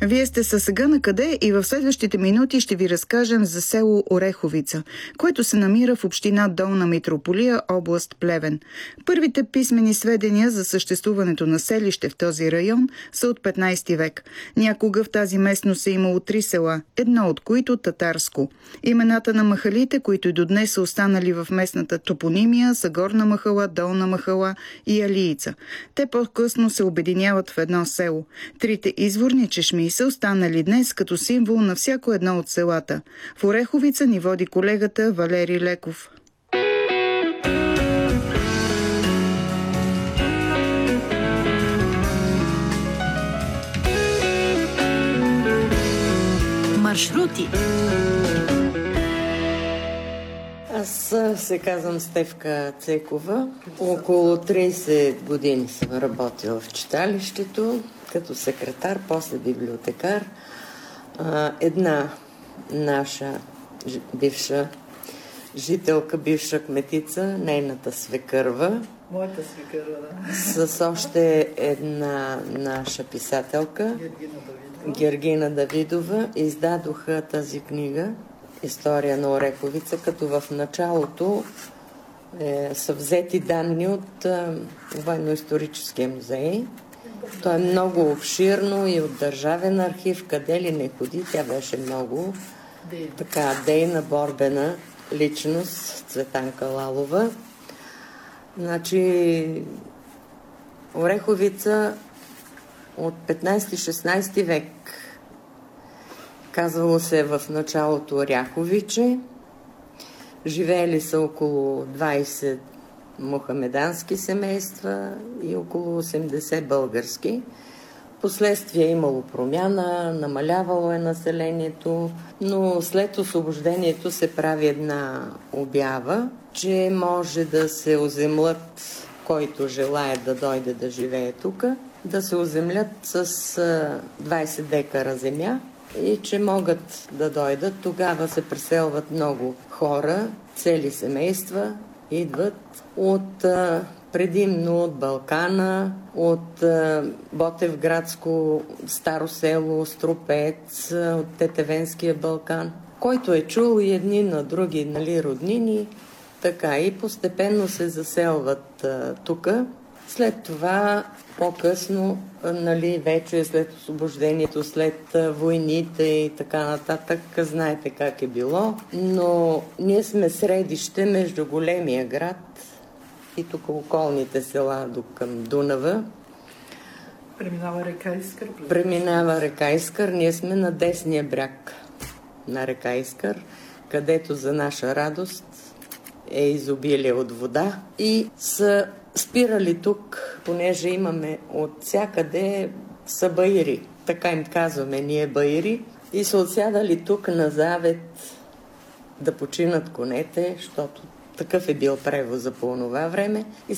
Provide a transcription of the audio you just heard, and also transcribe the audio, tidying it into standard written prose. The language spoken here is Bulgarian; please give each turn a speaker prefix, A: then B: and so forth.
A: Вие сте със Сега на къде и в следващите минути ще ви разкажем за село Ореховица, което се намира в община Долна Митрополия, област Плевен. Първите писмени сведения за съществуването на селище в този район са от 15 век. Някога в тази местност е имало 3 села, едно от които татарско. Имената на махалите, които и до днес са останали в местната топонимия, са Горна махала, Долна махала и Алиица. Те по-късно се обединяват в едно село. Трите изворни чешми са останали днес като символ на всяко едно от селата. В Ореховица ни води колегата Валери Леков.
B: Маршрути.
C: Аз се казвам Стефка Цекова. Около 30 години съм работила в читалището, като секретар, после библиотекар. Една наша бивша жителка, бивша кметица, нейната свекърва.
D: Моята свекърва, да.
C: С още една наша писателка, Гергина Давидова, издадоха тази книга История на Ореховица, като в началото са взети данни от Военно-историческия музей. То е много обширно и от Държавен архив, къде ли не ходи. Тя беше много така дейна, борбена личност, Цветанка Лалова. Значи, Ореховица от 15-16 век. Казвало се в началото Оряховиче. Живеели са около 20 мухамедански семейства и около 80 български. Последствие е имало промяна, намалявало е населението, но след освобождението се прави една обява, че може да се оземлят, който желае да дойде да живее тук, да се оземлят с 20 декара земя и че могат да дойдат. Тогава се преселват много хора, цели семейства, идват от предимно от Балкана, от Ботевградско старо село, Струпец, от Тетевенския Балкан. Който е чул и едни на други, роднини, така и постепенно се заселват тук. След това, по-късно, вече след освобождението, след войните и така нататък, знаете как е било. Но ние сме средище между големия град и тук околните села до към Дунава.
D: Преминава река Искър.
C: Преминава река Искър. Ние сме на десния бряг на река Искър, където за наша радост е изобилие от вода. И са спирали тук, понеже имаме от всякъде са баири. Така им казваме ние баири. И са отсядали тук на завет да починат конете, защото такъв е бил превоза по онова време. И